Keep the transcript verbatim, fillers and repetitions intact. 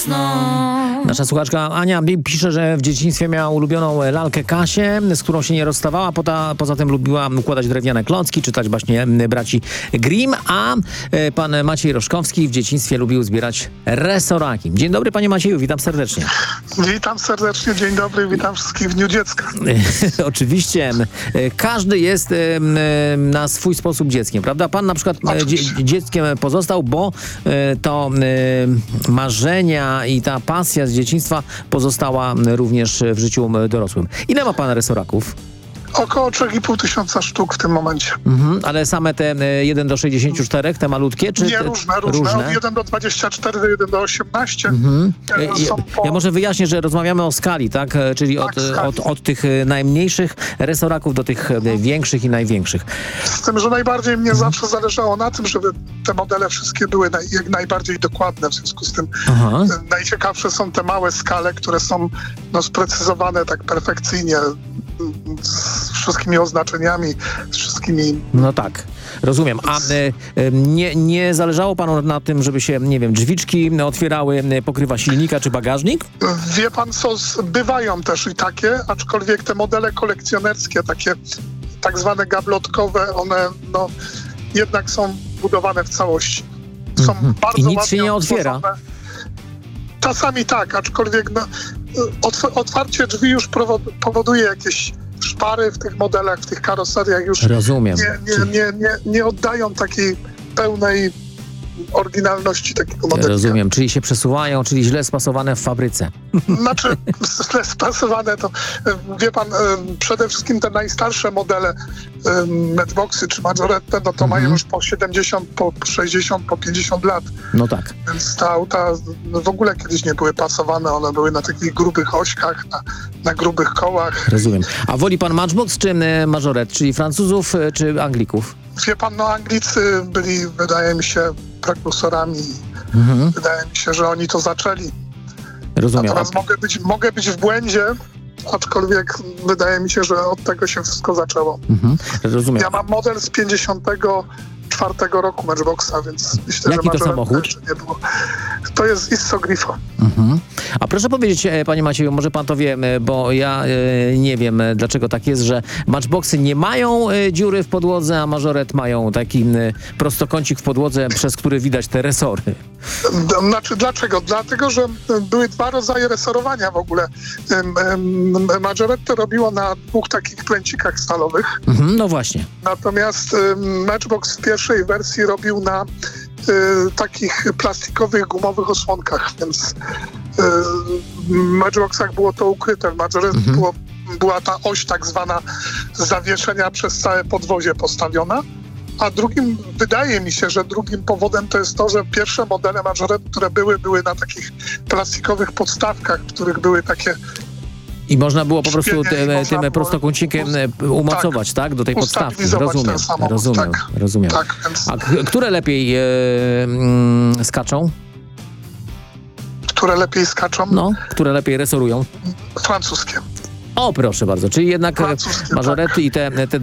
wiosną. Nasza słuchaczka Ania pisze, że w dzieciństwie miała ulubioną lalkę Kasię, z którą się nie rozstawała. Poza, poza tym lubiła układać drewniane klocki, czytać właśnie braci Grimm, a e, pan Maciej Roszkowski w dzieciństwie lubił zbierać resoraki. Dzień dobry, panie Macieju, witam serdecznie. Witam serdecznie, dzień dobry, witam wszystkich w Dniu Dziecka. Oczywiście, e, każdy jest e, na swój sposób dzieckiem, prawda? Pan na przykład e, dzie- dzieckiem pozostał, bo e, to e, marzenia i ta pasja z dzieciństwa pozostała również w życiu dorosłym. Ile ma pan resoraków? Około trzy i pół tysiąca sztuk w tym momencie. Mhm, ale same te jeden do sześćdziesięciu czterech, te malutkie? Czy Nie, te, różne, różne. różne? Od jeden do dwudziestu czterech do jeden do osiemnastu. Mhm. E, Ja, są po... ja może wyjaśnię, że rozmawiamy o skali, tak? Czyli Tak, od, skali. od, od tych najmniejszych resoraków do tych większych i największych. Z tym, że najbardziej mnie zawsze zależało na tym, żeby te modele wszystkie były naj, jak najbardziej dokładne. W związku z tym Aha. e, najciekawsze są te małe skale, które są no, sprecyzowane tak perfekcyjnie, z wszystkimi oznaczeniami, z wszystkimi... No tak, rozumiem. A e, e, nie, nie zależało panu na tym, żeby się, nie wiem, drzwiczki otwierały, e, pokrywa silnika czy bagażnik? Wie pan co, z- bywają też i takie, aczkolwiek te modele kolekcjonerskie, takie tak zwane gablotkowe, one no jednak są budowane w całości. Są Mhm. bardzo I nic ładnie się nie otwiera. utworzone. Czasami tak, aczkolwiek no, otw- otwarcie drzwi już prowo- powoduje jakieś szpary w tych modelach, w tych karoseriach już Rozumiem. nie, nie, nie, nie, nie oddają takiej pełnej oryginalności takiego modelika. Rozumiem, czyli się przesuwają, czyli źle spasowane w fabryce. Znaczy, źle spasowane to, e, wie pan, e, przede wszystkim te najstarsze modele, e, Matchboxy czy Majorette, no to Mhm. mają już po siedemdziesiąt, po sześćdziesiąt, po pięćdziesiąt lat. No tak. Więc te auta no w ogóle kiedyś nie były pasowane, one były na takich grubych ośkach, na, na grubych kołach. Rozumiem. A woli pan Matchbox czy e, Majorette, czyli Francuzów e, czy Anglików? Wie pan, no Anglicy byli, wydaje mi się, prekursorami. Mhm. Wydaje mi się, że oni to zaczęli. Rozumiem. Natomiast mogę być, mogę być w błędzie, aczkolwiek wydaje mi się, że od tego się wszystko zaczęło. Mhm. Rozumiem. Ja mam model z pięćdziesiątego czwartego roku Matchboxa, więc myślę, Jaki że to Majorette samochód? jeszcze nie było. To jest Isso Grifo. Mhm. A proszę powiedzieć, e, panie Macieju, może pan to wie, e, bo ja e, nie wiem, e, dlaczego tak jest, że Matchboxy nie mają e, dziury w podłodze, a Majorette mają taki e, prostokącik w podłodze, przez który widać te resory. D- Znaczy dlaczego? Dlatego, że były dwa rodzaje resorowania w ogóle. Em, em, Majorette robiło na dwóch takich klęcikach stalowych, Mhm, no właśnie. natomiast em, Matchbox w pierwszej wersji robił na y, takich plastikowych, gumowych osłonkach, więc y, w Matchboxach było to ukryte. W Majorette Mhm. było, była ta oś tak zwana zawieszenia przez całe podwozie postawiona. A drugim, wydaje mi się, że drugim powodem to jest to, że pierwsze modele Majorette, które były, były na takich plastikowych podstawkach, w których były takie I można było po prostu Świetnie, tym, można tym było prostokącikiem e, umocować, tak, do tej podstawki. ustabilizować ten Rozumiem, samochód, rozumiem, tak. rozumiem. Tak, więc A k- które lepiej e, mm, skaczą? które lepiej skaczą? No, które lepiej resorują? Francuskie. O, proszę bardzo, czyli jednak e, Francuskie, Majorette i te, te